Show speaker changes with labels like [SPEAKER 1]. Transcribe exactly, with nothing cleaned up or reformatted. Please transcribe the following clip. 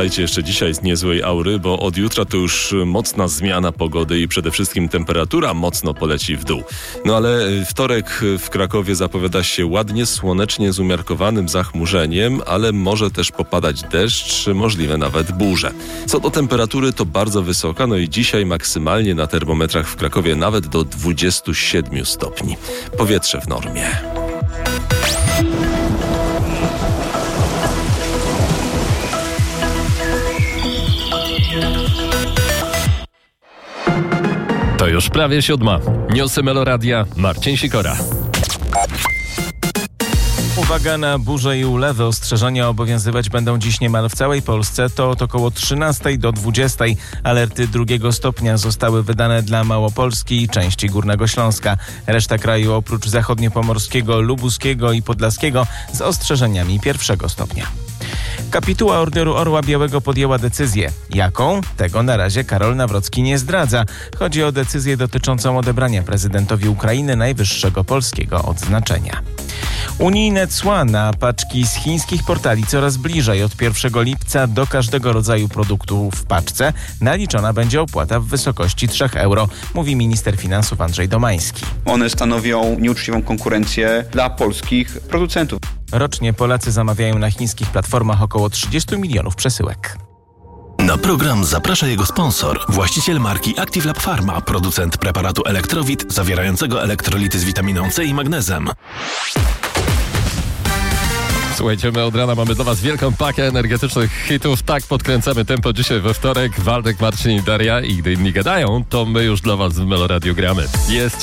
[SPEAKER 1] korzystajcie jeszcze dzisiaj z niezłej aury, bo od jutra to już mocna zmiana pogody i przede wszystkim temperatura mocno poleci w dół. No ale wtorek w Krakowie zapowiada się ładnie, słonecznie z umiarkowanym zachmurzeniem, ale może też popadać deszcz, możliwe nawet burze. Co do temperatury, to bardzo wysoka, no i dzisiaj maksymalnie na termometrach w Krakowie nawet do dwudziestu siedmiu stopni. Powietrze w normie.
[SPEAKER 2] To już prawie siódma. Newsy Meloradia, Marcin Sikora.
[SPEAKER 3] Uwaga na burze i ulewy. Ostrzeżenia obowiązywać będą dziś niemal w całej Polsce. To od około trzynastej do dwudziestej. Alerty drugiego stopnia zostały wydane dla Małopolski i części Górnego Śląska. Reszta kraju oprócz zachodniopomorskiego, lubuskiego i podlaskiego z ostrzeżeniami pierwszego stopnia. Kapituła Orderu Orła Białego podjęła decyzję. Jaką? Tego na razie Karol Nawrocki nie zdradza. Chodzi o decyzję dotyczącą odebrania prezydentowi Ukrainy najwyższego polskiego odznaczenia. Unijne cła na paczki z chińskich portali coraz bliżej. Od pierwszego lipca do każdego rodzaju produktu w paczce naliczona będzie opłata w wysokości trzy euro, mówi minister finansów Andrzej Domański.
[SPEAKER 4] One stanowią nieuczciwą konkurencję dla polskich producentów.
[SPEAKER 3] Rocznie Polacy zamawiają na chińskich platformach około trzydzieści milionów przesyłek.
[SPEAKER 5] Na program zaprasza jego sponsor, właściciel marki Active Lab Pharma, producent preparatu Elektrowit zawierającego elektrolity z witaminą C i magnezem.
[SPEAKER 2] Słuchajcie, my od rana mamy dla was wielką pakę energetycznych hitów. Tak podkręcamy tempo dzisiaj we wtorek. Waldek, Marcin i Daria. I gdy inni gadają, to my już dla was w Meloradiu gramy. Jest